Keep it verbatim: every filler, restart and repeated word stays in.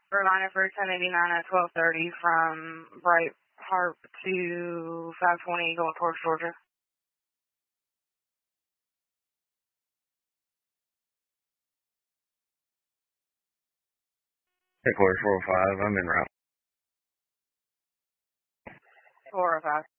Reminder for ten eighty-nine at twelve thirty from Bright Harp to five twenty going towards Georgia. Headquarters four oh five, I'm en route. four oh five.